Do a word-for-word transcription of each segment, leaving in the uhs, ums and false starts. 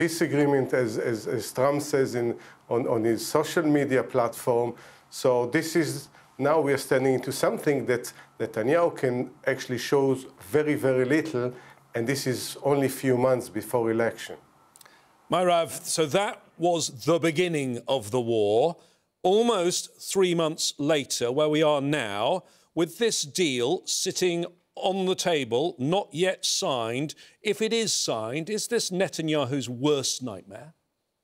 peace agreement, as, as, as Trump says in, on, on his social media platform. So this is, now we are standing into something that Netanyahu can actually show very, very little, and this is only a few months before election. Mairav, so that was the beginning of the war. Almost three months later, where we are now, with this deal sitting on the table, not yet signed. If it is signed, is this Netanyahu's worst nightmare?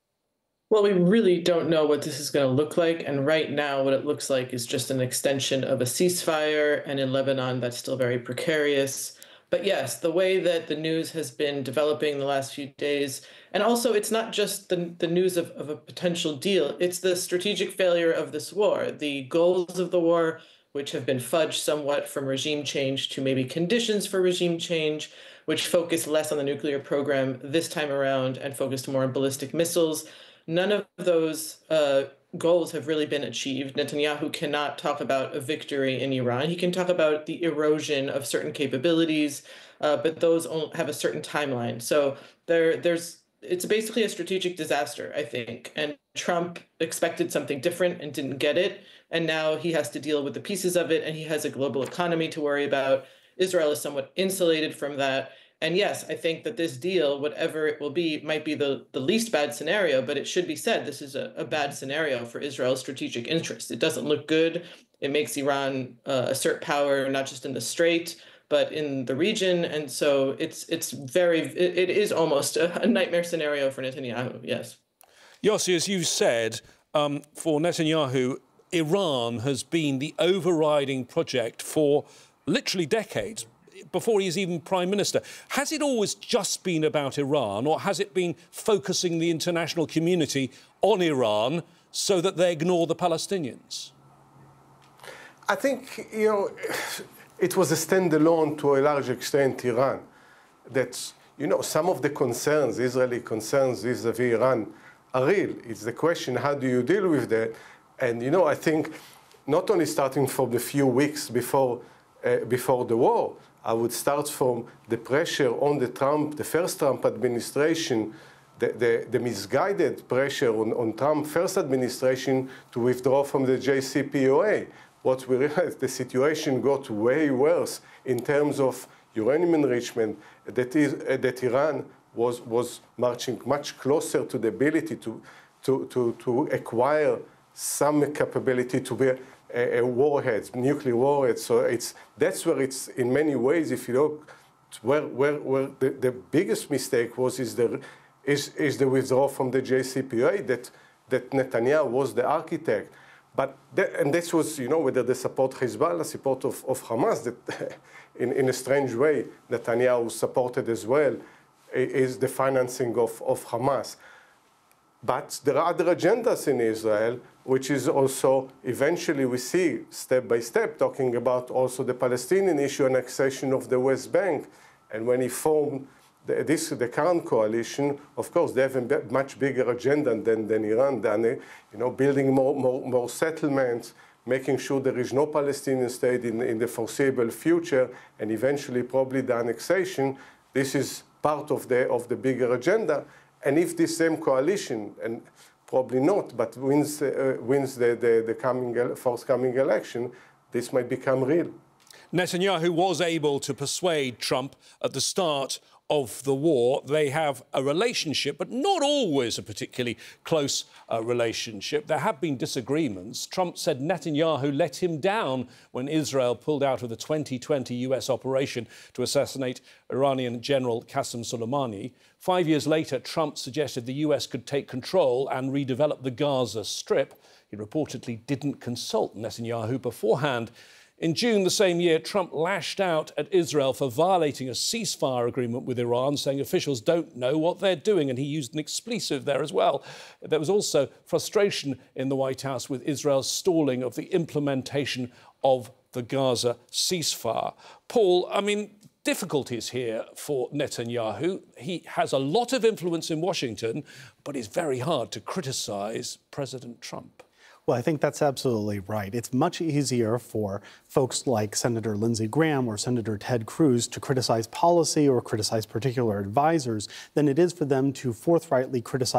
Well, we really don't know what this is going to look like. And right now, what it looks like is just an extension of a ceasefire. And in Lebanon, that's still very precarious. But yes, the way that the news has been developing the last few days, and also it's not just the, the news of, of a potential deal, it's the strategic failure of this war. The goals of the war, which have been fudged somewhat from regime change to maybe conditions for regime change, which focus less on the nuclear program this time around and focused more on ballistic missiles. None of those uh, goals have really been achieved. Netanyahu cannot talk about a victory in Iran. He can talk about the erosion of certain capabilities, uh, but those have a certain timeline. So there, there's, it's basically a strategic disaster, I think. And Trump expected something different and didn't get it. And now he has to deal with the pieces of it, and he has a global economy to worry about. Israel is somewhat insulated from that. And yes, I think that this deal, whatever it will be, might be the, the least bad scenario, but it should be said this is a, a bad scenario for Israel's strategic interest. It doesn't look good. It makes Iran uh, assert power, not just in the Strait, but in the region. And so it's it's very, it, it is almost a, a nightmare scenario for Netanyahu, yes. Yossi, as you said, um, for Netanyahu, Iran has been the overriding project for literally decades, before he's even prime minister. Has it always just been about Iran, or has it been focusing the international community on Iran so that they ignore the Palestinians? I think, you know, it was a standalone to a large extent, Iran. That, you know, some of the concerns, Israeli concerns vis-a-vis Iran, are real. It's the question, how do you deal with that? And, you know, I think not only starting from the few weeks before, uh, before the war, I would start from the pressure on the Trump, the first Trump administration, the, the, the misguided pressure on, on Trump first administration to withdraw from the J C P O A. What we realized, the situation got way worse in terms of uranium enrichment, that, is, uh, that Iran was, was marching much closer to the ability to, to, to, to acquire some capability to be Uh, warheads, nuclear warheads. So it's, that's where it's, in many ways, if you look, where, where, where the, the biggest mistake was is the, is, is the withdrawal from the J C P O A, that, that Netanyahu was the architect. But that, and this was, you know, whether they support Hezbollah, support of, of Hamas, that in, in a strange way, Netanyahu supported as well, is the financing of, of Hamas. But there are other agendas in Israel, which is also, eventually we see, step by step, talking about also the Palestinian issue, annexation of the West Bank. And when he formed the, this, the current coalition, of course, they have a much bigger agenda than, than Iran, than, you know, building more, more, more settlements, making sure there is no Palestinian state in, in the foreseeable future, and eventually probably the annexation. This is part of the, of the bigger agenda. And if this same coalition, and probably not, but wins, uh, wins the, the, the coming, forthcoming election, this might become real. Netanyahu was able to persuade Trump at the start of the war. They have a relationship, but not always a particularly close uh, relationship. There have been disagreements. Trump said Netanyahu let him down when Israel pulled out of the twenty twenty U S operation to assassinate Iranian General Qasem Soleimani. Five years later, Trump suggested the U S could take control and redevelop the Gaza Strip. He reportedly didn't consult Netanyahu beforehand. In June the same year, Trump lashed out at Israel for violating a ceasefire agreement with Iran, saying officials don't know what they're doing, and he used an expletive there as well. There was also frustration in the White House with Israel's stalling of the implementation of the Gaza ceasefire. Paul, I mean, difficulties here for Netanyahu. He has a lot of influence in Washington, but it's very hard to criticise President Trump. Well, I think that's absolutely right. It's much easier for folks like Senator Lindsey Graham or Senator Ted Cruz to criticize policy or criticize particular advisors than it is for them to forthrightly criticize